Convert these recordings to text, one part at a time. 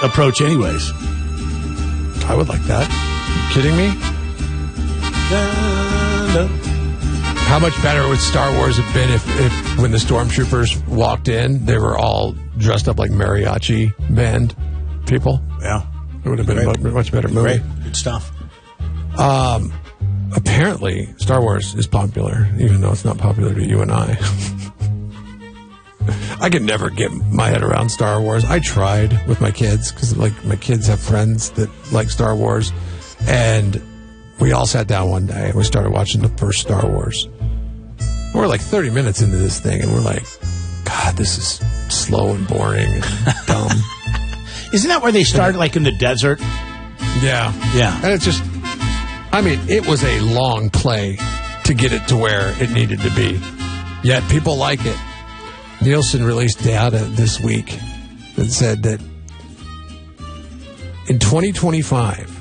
approach anyways. I would like that. You kidding me? How much better would Star Wars have been if when the stormtroopers walked in, they were all dressed up like mariachi band people? Yeah. It would have been a much better movie. Great. Good stuff. Apparently, Star Wars is popular, even though it's not popular to you and I. I could never get my head around Star Wars. I tried with my kids, because my kids have friends that like Star Wars, and we all sat down one day and we started watching the first Star Wars. We're like 30 minutes into this thing, and we're like, God, this is slow and boring and dumb. Isn't that where they started, like in the desert? Yeah. Yeah. And it's just, it was a long play to get it to where it needed to be. Yet people like it. Nielsen released data this week that said that in 2025,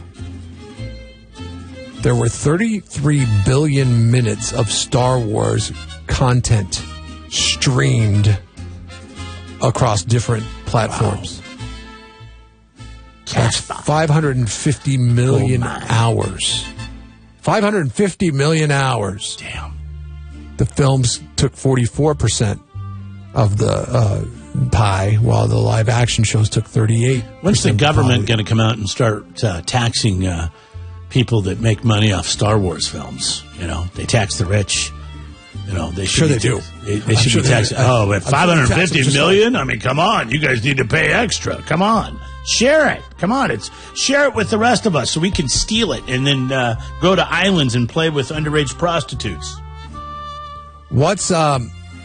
there were 33 billion minutes of Star Wars content streamed across different platforms. Wow. That's 550 million hours. 550 million hours. Damn. The films took 44% of the pie, while the live action shows took 38%. When's the government going to come out and start taxing people that make money off Star Wars films? You know, they tax the rich. You know, they should. Sure, they do. They should be taxing. Oh, at 550 million? I mean, come on. You guys need to pay extra. Come on. Share it. Come on. Share it with the rest of us so we can steal it and then go to islands and play with underage prostitutes. What's the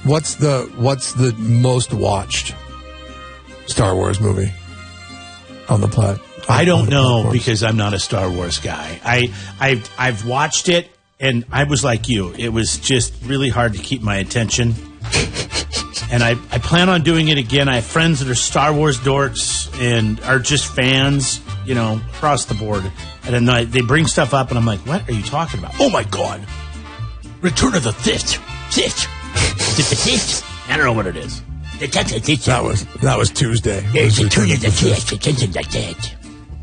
most watched Star Wars movie on the planet? I don't know, because I'm not a Star Wars guy. I've watched it, and I was like you. It was just really hard to keep my attention. And I plan on doing it again. I have friends that are Star Wars dorks and are just fans, across the board. And at night, they bring stuff up, and I'm like, what are you talking about? Oh, my God. Return of the Sith. I don't know what it is. That was Tuesday. Return of the Sith.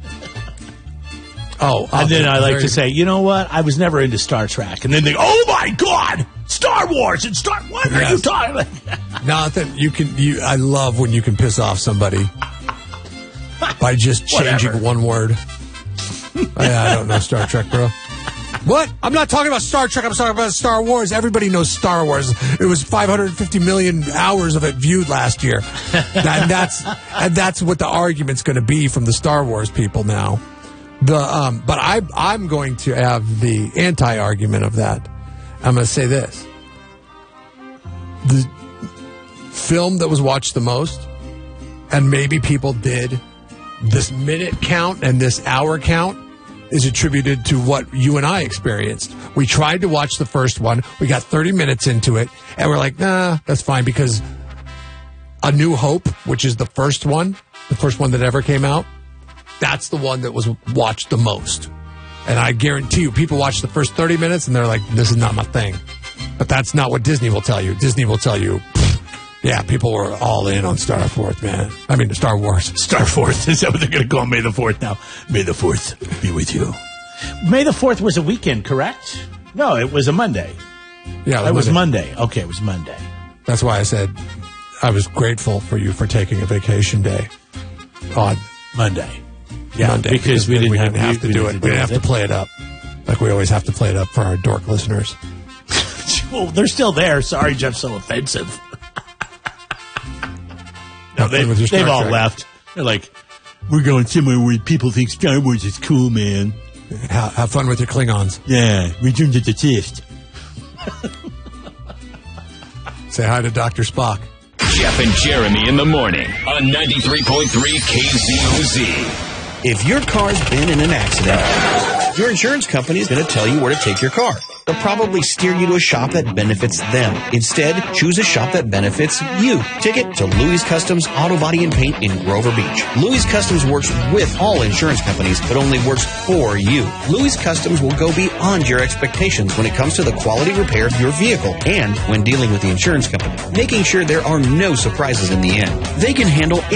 Oh, and then I like to say, you know what? I was never into Star Trek. And then they go, oh, my God! Star Wars! And what are you talking about? Nathan, I love when you can piss off somebody by just changing one word. I don't know Star Trek, bro. What? I'm not talking about Star Trek. I'm talking about Star Wars. Everybody knows Star Wars. It was 550 million hours of it viewed last year. And that's what the argument's going to be from the Star Wars people now. But I'm going to have the anti-argument of that. I'm going to say this. The film that was watched the most, and maybe people did this minute count and this hour count, is attributed to what you and I experienced. We tried to watch the first one. We got 30 minutes into it, and we're like, nah, that's fine, because A New Hope, which is the first one that ever came out, that's the one that was watched the most. And I guarantee you, people watch the first 30 minutes, and they're like, this is not my thing. But that's not what Disney will tell you. Disney will tell you, yeah, people were all in on Star Wars, man. I mean, Star Wars. Star Fourth. Is that what they're going to call May the 4th now? May the 4th be with you. May the 4th was a weekend, correct? No, it was a Monday. Yeah, it was Monday. Okay, it was Monday. That's why I said I was grateful for you for taking a vacation day on Monday. Yeah, Monday, because we didn't have to do it. We didn't have to play it up like we always have to play it up for our dork listeners. Well, they're still there. Sorry, Jeff's so offensive. No, they've all left. They're like, we're going somewhere where people think Star Wars is cool, man. Have fun with your Klingons. Yeah, return to the Sith. Say hi to Dr. Spock. Jeff and Jeremy in the morning on 93.3 KZOZ. If your car's been in an accident, your insurance company is going to tell you where to take your car. They'll probably steer you to a shop that benefits them. Instead, choose a shop that benefits you. Take it to Louis Customs Auto Body and Paint in Grover Beach. Louis Customs works with all insurance companies, but only works for you. Louis Customs will go beyond your expectations when it comes to the quality repair of your vehicle and when dealing with the insurance company, making sure there are no surprises in the end. They can handle